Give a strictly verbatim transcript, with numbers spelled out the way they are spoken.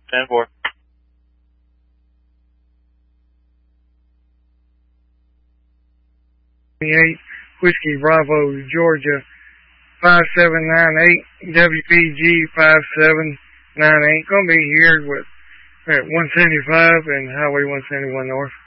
ten four. eight Whiskey Bravo, Georgia, five seven nine eight, W P G five seven nine eight. Gonna be here with at one seventy-five and Highway one seventy-one North.